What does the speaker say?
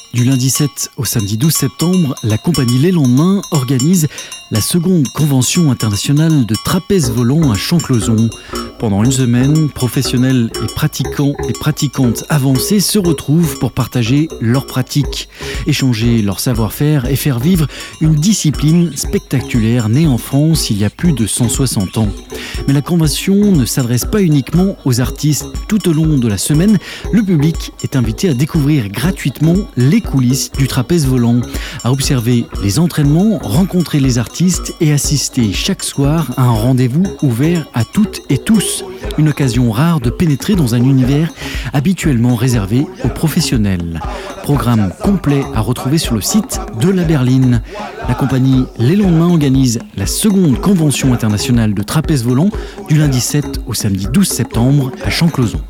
Du lundi 7 au samedi 12 septembre, la compagnie Les Lendemains organise la seconde convention internationale de trapèze volant à Champclauson. Pendant une semaine, professionnels et pratiquants et pratiquantes avancés se retrouvent pour partager leurs pratiques, échanger leur savoir-faire et faire vivre une discipline spectaculaire née en France il y a plus de 160 ans. Mais la convention ne s'adresse pas uniquement aux artistes. Tout au long de la semaine, le public est invité à découvrir gratuitement les coulisses du trapèze volant, à observer les entraînements, rencontrer les artistes et assister chaque soir à un rendez-vous ouvert à toutes et tous. Une occasion rare de pénétrer dans un univers habituellement réservé aux professionnels. Programme complet à retrouver sur le site de la Berline. La compagnie Les Lendemains organise la seconde convention internationale de trapèze volant du lundi 7 au samedi 12 septembre à Champclauson.